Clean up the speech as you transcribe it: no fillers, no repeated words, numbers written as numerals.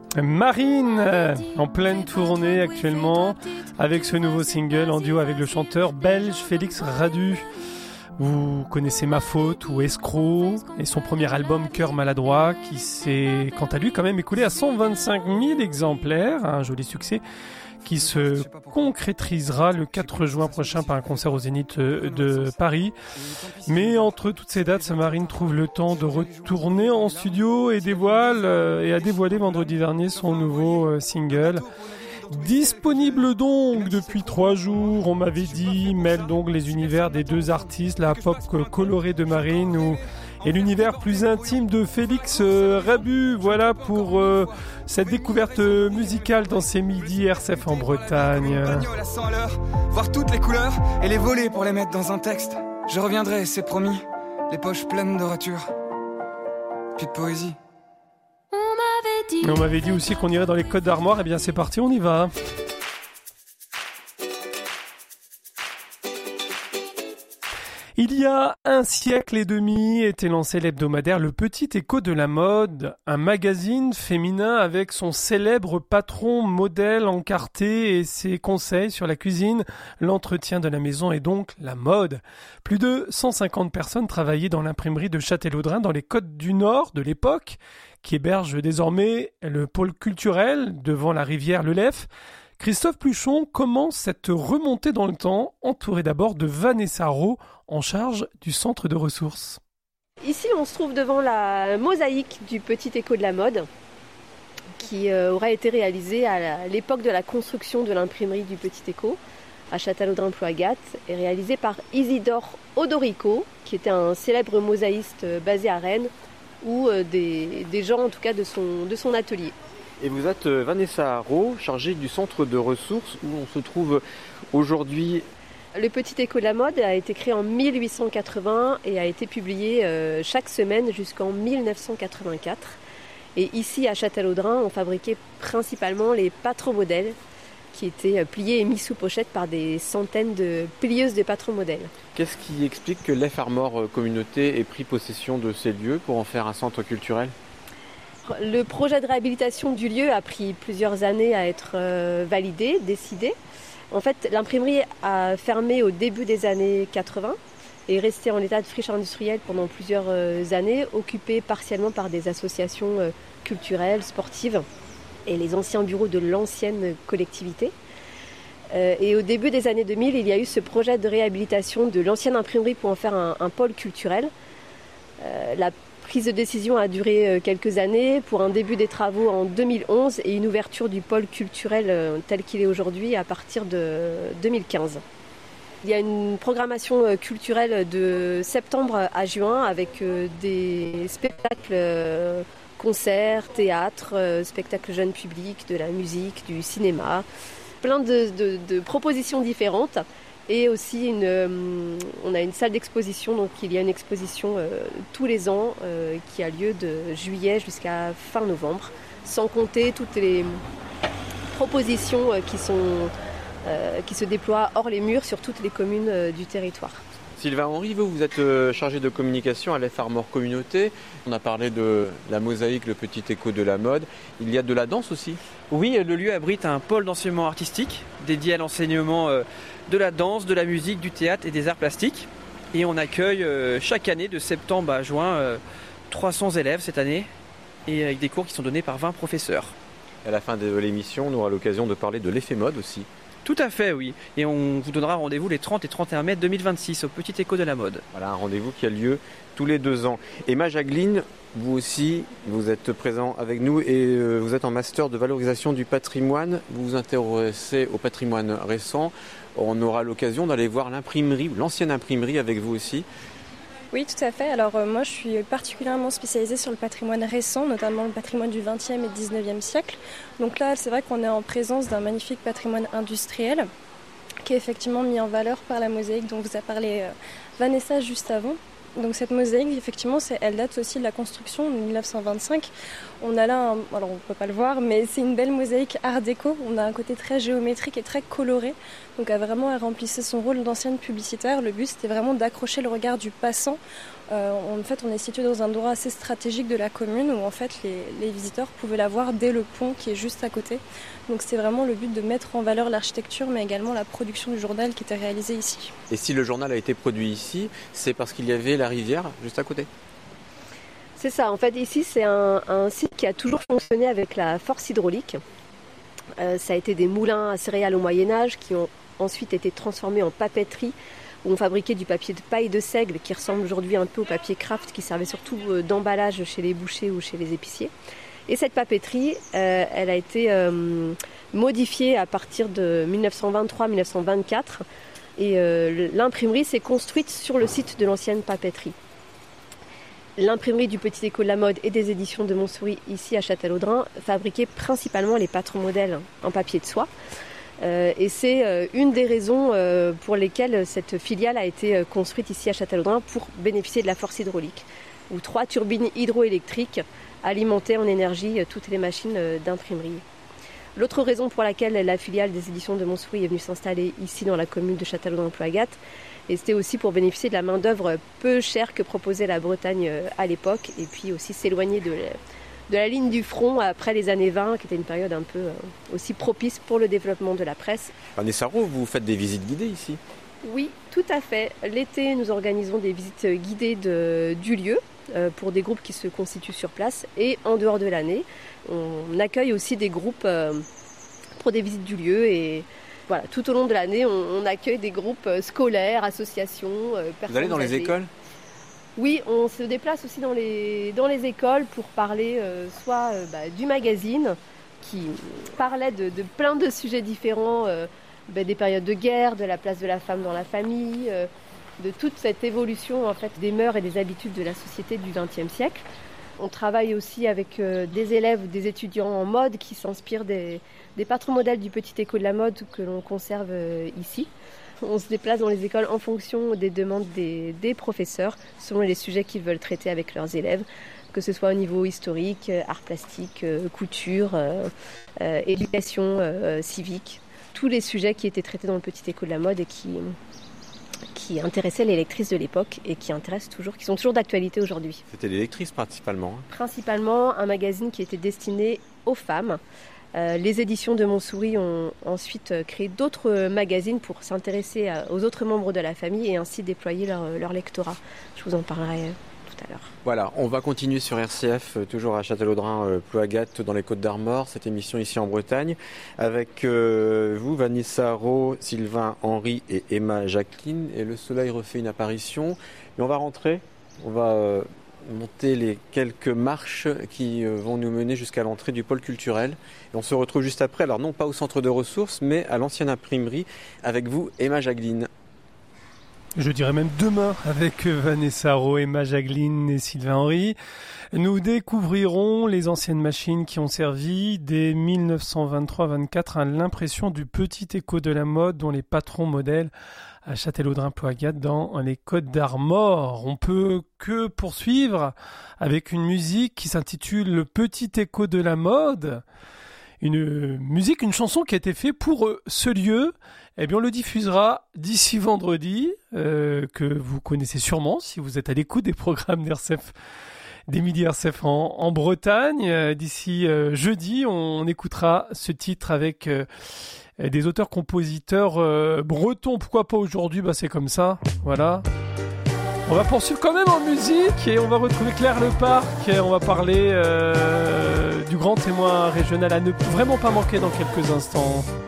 Marine, en pleine tournée actuellement, avec ce nouveau single en duo avec le chanteur belge Félix Radu. Vous connaissez Ma Faute ou Escroc et son premier album Cœur Maladroit qui s'est quant à lui quand même écoulé à 125 000 exemplaires, un joli succès qui se concrétisera le 4 juin prochain par un concert au Zénith de Paris. Mais entre toutes ces dates, Marine trouve le temps de retourner en studio et a dévoilé vendredi dernier son nouveau single. Disponible donc depuis 3 jours, on m'avait dit, mêle donc les univers des deux artistes, la pop colorée de Marine et l'univers plus intime de Félix Radu. Voilà pour cette découverte musicale dans ces midis RCF en Bretagne. Voir toutes les couleurs et les voler pour les mettre dans un texte. Je reviendrai, c'est promis, les poches pleines de ratures, puis de poésie. On m'avait dit aussi qu'on irait dans les Côtes d'Armor. Eh bien c'est parti, on y va. Il y a 1 siècle et demi était lancé l'hebdomadaire Le Petit Écho de la Mode, un magazine féminin avec son célèbre patron modèle encarté et ses conseils sur la cuisine, l'entretien de la maison et donc la mode. Plus de 150 personnes travaillaient dans l'imprimerie de Châtellerault dans les Côtes du Nord de l'époque, qui héberge désormais le pôle culturel devant la rivière Le Lef. Christophe Pluchon commence cette remontée dans le temps, entouré d'abord de Vanessa Rowe, en charge du centre de ressources. Ici, on se trouve devant la mosaïque du Petit Écho de la Mode, qui aurait été réalisée à l'époque de la construction de l'imprimerie du Petit Écho, à Châtellerault-Ploagat, et réalisée par Isidore Odorico, qui était un célèbre mosaïste basé à Rennes, ou des gens en tout cas de son atelier. Et vous êtes Vanessa Rowe, chargée du centre de ressources où on se trouve aujourd'hui. Le Petit Écho de la Mode a été créé en 1880 et a été publié chaque semaine jusqu'en 1984. Et ici à Châtellerault, on fabriquait principalement les patron-modèles qui étaient pliés et mis sous pochette par des centaines de plieuses de patron-modèles. Qu'est-ce qui explique que l'F Armor Communauté ait pris possession de ces lieux pour en faire un centre culturel ? Le projet de réhabilitation du lieu a pris plusieurs années à être validé, décidé. En fait, l'imprimerie a fermé au début des années 80 et est restée en état de friche industrielle pendant plusieurs années, occupée partiellement par des associations culturelles, sportives et les anciens bureaux de l'ancienne collectivité. Et au début des années 2000, il y a eu ce projet de réhabilitation de l'ancienne imprimerie pour en faire un pôle culturel. La prise de décision a duré quelques années pour un début des travaux en 2011 et une ouverture du pôle culturel tel qu'il est aujourd'hui à partir de 2015. Il y a une programmation culturelle de septembre à juin avec des spectacles, concerts, théâtre, spectacles jeunes publics, de la musique, du cinéma, plein de propositions différentes. Et aussi, on a une salle d'exposition, donc il y a une exposition tous les ans qui a lieu de juillet jusqu'à fin novembre, sans compter toutes les propositions qui se déploient hors les murs sur toutes les communes du territoire. Sylvain Henry, vous êtes chargé de communication à l'F Armor Communauté. On a parlé de la mosaïque, le Petit Écho de la Mode. Il y a de la danse aussi ? Oui, le lieu abrite un pôle d'enseignement artistique dédié à l'enseignement de la danse, de la musique, du théâtre et des arts plastiques. Et on accueille chaque année, de septembre à juin, 300 élèves cette année, et avec des cours qui sont donnés par 20 professeurs. À la fin de l'émission, on aura l'occasion de parler de l'effet mode aussi. Tout à fait, oui. Et on vous donnera rendez-vous les 30 et 31 mai 2026 au Petit Écho de la Mode. Voilà, un rendez-vous qui a lieu tous les 2 ans. Emma Jacqueline, vous aussi, vous êtes présent avec nous et vous êtes en master de valorisation du patrimoine. Vous vous intéressez au patrimoine récent. On aura l'occasion d'aller voir l'imprimerie, l'ancienne imprimerie avec vous aussi. Oui, tout à fait. Alors moi, je suis particulièrement spécialisée sur le patrimoine récent, notamment le patrimoine du XXe et XIXe siècle. Donc là, c'est vrai qu'on est en présence d'un magnifique patrimoine industriel qui est effectivement mis en valeur par la mosaïque dont vous a parlé Vanessa juste avant. Donc cette mosaïque, effectivement, elle date aussi de la construction de 1925. On a là, alors on ne peut pas le voir, mais c'est une belle mosaïque art déco. On a un côté très géométrique et très coloré. Donc elle remplissait son rôle d'ancienne publicitaire. Le but, c'était vraiment d'accrocher le regard du passant. En fait, on est situé dans un endroit assez stratégique de la commune où en fait les visiteurs pouvaient la voir dès le pont qui est juste à côté. Donc c'est vraiment le but de mettre en valeur l'architecture, mais également la production du journal qui était réalisée ici. Et si le journal a été produit ici, c'est parce qu'il y avait la rivière juste à côté? C'est ça, en fait ici c'est un site qui a toujours fonctionné avec la force hydraulique. Ça a été des moulins à céréales au Moyen-Âge qui ont ensuite été transformés en papeterie, où on fabriquait du papier de paille de seigle qui ressemble aujourd'hui un peu au papier craft qui servait surtout d'emballage chez les bouchers ou chez les épiciers. Et cette papeterie, elle a été modifiée à partir de 1923-1924 et l'imprimerie s'est construite sur le site de l'ancienne papeterie. L'imprimerie du Petit Écho de la Mode et des éditions de Montsouris ici à Châtellerault fabriquait principalement les patrons modèles en papier de soie. Et c'est une des raisons pour lesquelles cette filiale a été construite ici à Châtellerault pour bénéficier de la force hydraulique, où 3 turbines hydroélectriques alimentaient en énergie toutes les machines d'imprimerie. L'autre raison pour laquelle la filiale des éditions de Montsouris est venue s'installer ici dans la commune de Châtellerault-Ploagat, et c'était aussi pour bénéficier de la main-d'œuvre peu chère que proposait la Bretagne à l'époque, et puis aussi s'éloigner de la ligne du front après les années 20, qui était une période un peu aussi propice pour le développement de la presse. Vanessa Rowe, vous faites des visites guidées ici? Oui, tout à fait. L'été, nous organisons des visites guidées du lieu pour des groupes qui se constituent sur place. Et en dehors de l'année, on accueille aussi des groupes pour des visites du lieu. Et voilà, tout au long de l'année, on accueille des groupes scolaires, associations, personnes. Vous allez dans les écoles? Oui, on se déplace aussi dans les écoles pour parler soit du magazine qui parlait de plein de sujets différents, des périodes de guerre, de la place de la femme dans la famille, de toute cette évolution en fait, des mœurs et des habitudes de la société du XXe siècle. On travaille aussi avec des élèves ou des étudiants en mode qui s'inspirent des patrons modèles du Petit Écho de la Mode que l'on conserve ici. On se déplace dans les écoles en fonction des demandes des professeurs, selon les sujets qu'ils veulent traiter avec leurs élèves, que ce soit au niveau historique, art plastique, couture, éducation civique. Tous les sujets qui étaient traités dans le Petit Écho de la Mode et qui intéressaient les lectrices de l'époque et qui intéressent toujours, qui sont toujours d'actualité aujourd'hui. C'était les lectrices principalement? Principalement un magazine qui était destiné aux femmes. Les éditions de Montsouris ont ensuite créé d'autres magazines pour s'intéresser aux autres membres de la famille et ainsi déployer leur lectorat. Je vous en parlerai tout à l'heure. Voilà, on va continuer sur RCF, toujours à Châtellerault-Ploagat, dans les Côtes-d'Armor, cette émission ici en Bretagne, avec vous, Vanessa Rowe, Sylvain Henry et Emma Jacqueline. Et le soleil refait une apparition. Et on va rentrer, on va monter les quelques marches qui vont nous mener jusqu'à l'entrée du pôle culturel. Et on se retrouve juste après, alors non pas au centre de ressources, mais à l'ancienne imprimerie, avec vous, Emma Jacqueline. Je dirais même demain avec Vanessa Rowe, Emma Jacqueline et Sylvain Henry. Nous découvrirons les anciennes machines qui ont servi dès 1923-24 à l'impression du Petit Écho de la Mode dont les patrons modèles à Châtellerault-Ploagat dans les Côtes-d'Armor. On peut que poursuivre avec une musique qui s'intitule Le Petit Écho de la Mode. Une chanson qui a été faite pour ce lieu. Eh bien, on le diffusera d'ici vendredi, que vous connaissez sûrement si vous êtes à l'écoute des programmes d'RCF, des Midi RCF en Bretagne. D'ici jeudi, on écoutera ce titre avec des auteurs-compositeurs bretons. Pourquoi pas aujourd'hui? C'est comme ça, voilà. On va poursuivre quand même en musique et on va retrouver Claire Leparc. On va parler du grand témoin régional à ne vraiment pas manquer dans quelques instants.